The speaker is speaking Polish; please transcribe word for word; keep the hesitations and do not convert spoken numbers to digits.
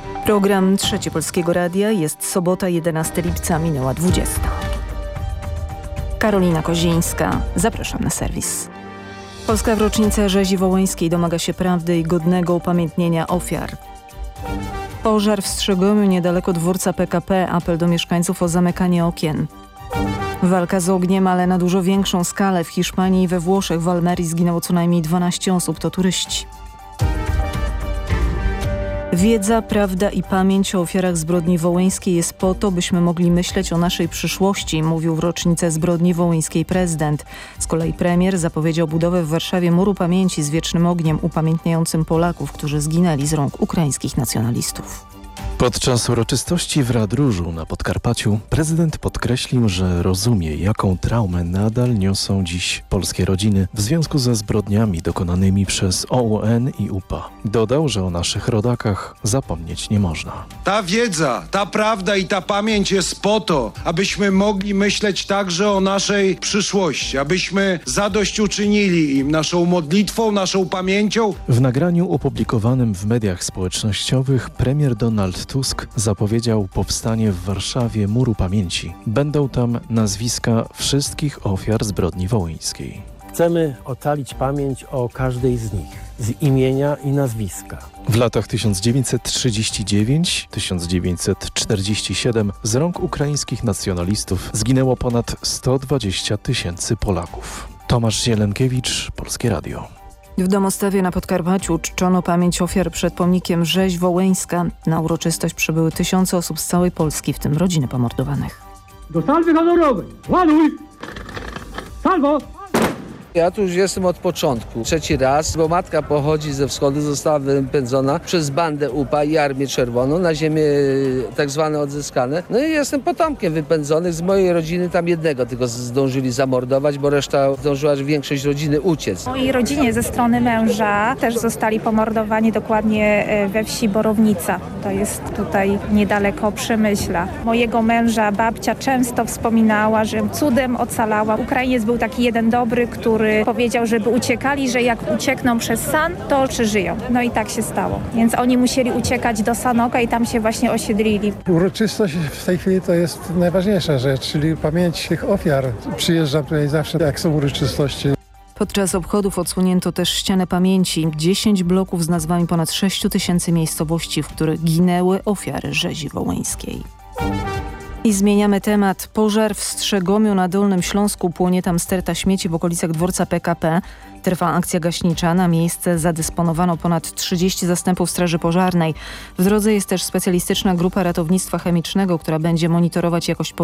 Program Trzeci Polskiego Radia. Jest sobota, jedenastego lipca, minęła dwudziesta. Karolina Kozińska. Zapraszam na serwis. Polska w rocznicę rzezi wołyńskiej domaga się prawdy i godnego upamiętnienia ofiar. Pożar w Strzegomiu niedaleko dworca P K P. Apel do mieszkańców o zamykanie okien. Walka z ogniem, ale na dużo większą skalę. W Hiszpanii i we Włoszech w Almerii zginęło co najmniej dwanaście osób, to turyści. Wiedza, prawda i pamięć o ofiarach zbrodni wołyńskiej jest po to, byśmy mogli myśleć o naszej przyszłości, mówił w rocznicę zbrodni wołyńskiej prezydent. Z kolei premier zapowiedział budowę w Warszawie muru pamięci z wiecznym ogniem upamiętniającym Polaków, którzy zginęli z rąk ukraińskich nacjonalistów. Podczas uroczystości w Radróżu na Podkarpaciu prezydent podkreślił, że rozumie, jaką traumę nadal niosą dziś polskie rodziny w związku ze zbrodniami dokonanymi przez O U N i U P A. Dodał, że o naszych rodakach zapomnieć nie można. Ta wiedza, ta prawda i ta pamięć jest po to, abyśmy mogli myśleć także o naszej przyszłości, abyśmy zadośćuczynili im naszą modlitwą, naszą pamięcią. W nagraniu opublikowanym w mediach społecznościowych premier Donald Tusk zapowiedział powstanie w Warszawie muru pamięci. Będą tam nazwiska wszystkich ofiar zbrodni wołyńskiej. Chcemy ocalić pamięć o każdej z nich, z imienia i nazwiska. W latach tysiąc dziewięćset trzydziestym dziewiątym do tysiąc dziewięćset czterdziestego siódmego z rąk ukraińskich nacjonalistów zginęło ponad sto dwadzieścia tysięcy Polaków. Tomasz Zielenkiewicz, Polskie Radio. W Domostawie na Podkarpaciu czczono pamięć ofiar przed pomnikiem Rzeź Wołyńska. Na uroczystość przybyły tysiące osób z całej Polski, w tym rodziny pomordowanych. Do salwy honorowej! Ładuj! Salwo! Ja tu już jestem od początku, trzeci raz, bo matka pochodzi ze wschodu, została wypędzona przez bandę U P A i Armię Czerwoną na ziemię tak zwane odzyskane. No i jestem potomkiem wypędzonych, z mojej rodziny tam jednego tylko zdążyli zamordować, bo reszta zdążyła większość rodziny uciec. W mojej rodzinie ze strony męża też zostali pomordowani dokładnie we wsi Borownica. To jest tutaj niedaleko Przemyśla. Mojego męża babcia często wspominała, że cudem ocalała. Ukrainiec był taki jeden dobry, który powiedział, żeby uciekali, że jak uciekną przez San, to przeżyją. No i tak się stało. Więc oni musieli uciekać do Sanoka i tam się właśnie osiedlili. Uroczystość w tej chwili to jest najważniejsza rzecz, czyli pamięć tych ofiar. Przyjeżdżam tutaj zawsze, jak są uroczystości. Podczas obchodów odsłonięto też ścianę pamięci. Dziesięć bloków z nazwami ponad sześciu tysięcy miejscowości, w których ginęły ofiary rzezi wołyńskiej. I zmieniamy temat. Pożar w Strzegomiu na Dolnym Śląsku. Płonie tam sterta śmieci w okolicach dworca P K P. Trwa akcja gaśnicza. Na miejsce zadysponowano ponad trzydzieści zastępów straży pożarnej. W drodze jest też specjalistyczna grupa ratownictwa chemicznego, która będzie monitorować jakość